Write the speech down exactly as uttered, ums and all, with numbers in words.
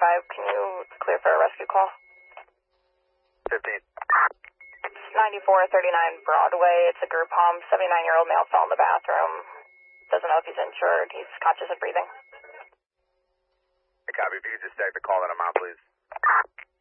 five, can you clear for a rescue call? fifteen. ninety-four thirty-nine Broadway. It's a group home. seventy-nine-year-old male fell in the bathroom. Doesn't know if he's insured. He's conscious and breathing. Hey, copy. If you could just take the call that I'm on, please.